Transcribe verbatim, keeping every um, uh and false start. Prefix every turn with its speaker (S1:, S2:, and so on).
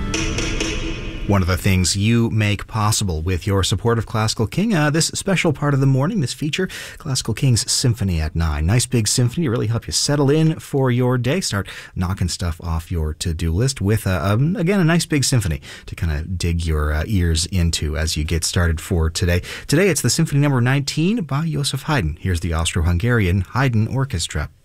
S1: One of the things you make possible with your support of Classical King, uh, this special part of the morning, this feature, Classical King's Symphony at nine. Nice big symphony to really help you settle in for your day, start knocking stuff off your to-do list with, uh, um, again, a nice big symphony to kind of dig your uh, ears into as you get started for today. Today it's the Symphony number nineteen by Joseph Haydn. Here's the Austro-Hungarian Haydn Orchestra.